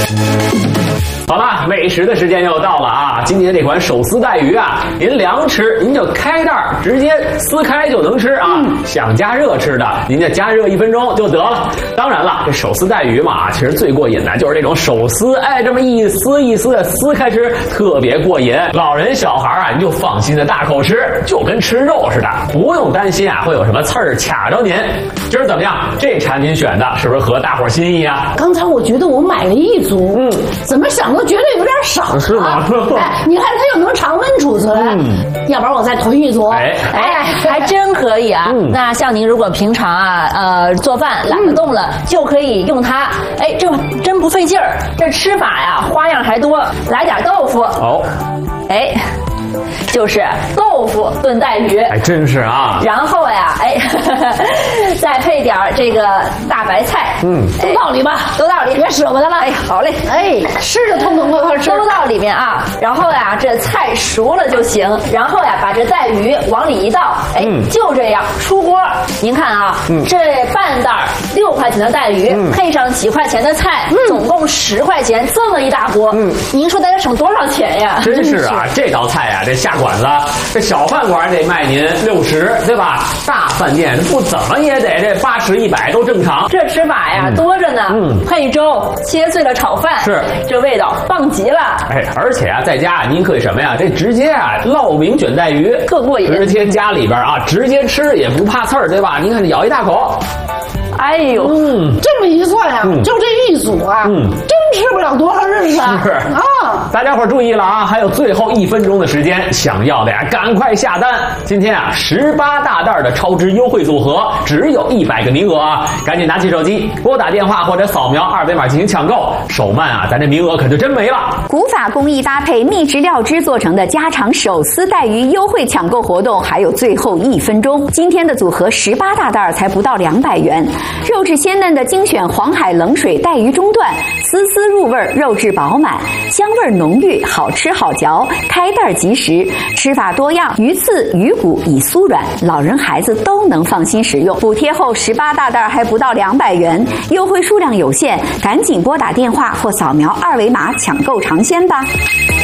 好了，美食的时间又到了啊！今天这款手撕带鱼啊，您凉吃您就开袋直接撕开就能吃啊。想加热吃的，您就加热1分钟就得了。当然了，这手撕带鱼嘛，其实最过瘾的就是这种手撕，哎，这么一丝一丝的撕开吃，特别过瘾。老人小孩啊，你就放心的大口吃，就跟吃肉似的，不用担心啊会有什么刺儿卡着您。今儿怎么样？这产品选的是不是合大伙心意啊？ 刚才我觉得我买了一组，怎么想都觉得有点少， 是吗？ 哎，你看它又能常温储存，要不然我再囤一组。 哎，还真可以啊。那像您如果平常啊，做饭懒得动了，就可以用它。哎，这真不费劲儿。这吃法呀，花样还多。来点豆腐。哦，哎。就是豆腐炖带鱼， 还真是啊。 然后呀，哎，再配点这个大白菜， 都到里吧， 都到里， 别舍不得了。 哎，好嘞， 哎，吃的痛痛快快吃， 都到里面啊。然后呀，这菜熟了就行。然后呀，把这带鱼往里一倒，哎，就这样出锅。您看啊，这半袋6块钱的带鱼，配上几块钱的菜，总共10块钱，这么一大锅，您说大家省多少钱呀？ 真是啊，这道菜啊，这下馆子，这小饭馆得卖您60，对吧？大饭店不怎么也得这80、100都正常。 这吃法呀多着呢，配粥，切碎了炒饭， 是这味道棒极了。 哎，而且啊，在家您可以什么呀？这直接啊烙饼卷带鱼， 特过瘾。 直接家里边啊，直接吃也不怕刺儿，对吧？您看，咬一大口。 哎呦， 这么一算呀，就这一组啊，真吃不了多少日子啊！ 大家伙注意了啊，还有最后1分钟的时间，想要的呀，赶快下单！今天啊，18大袋的超值优惠组合，只有100个名额啊，赶紧拿起手机拨打电话或者扫描2维码进行抢购，手慢啊，咱这名额可就真没了。 古法工艺搭配秘制料汁做成的家常手撕带鱼优惠抢购活动，还有最后1分钟。今天的组合18大袋才不到200元。肉质鲜嫩的精选黄海冷水带鱼中段，丝丝入味，肉质饱满，香味浓郁，好吃好嚼，开袋即食。吃法多样，鱼刺、鱼骨已酥软，老人孩子都能放心食用。补贴后18大袋还不到200元，优惠数量有限，赶紧拨打电话或扫描2维码抢购尝鲜吧。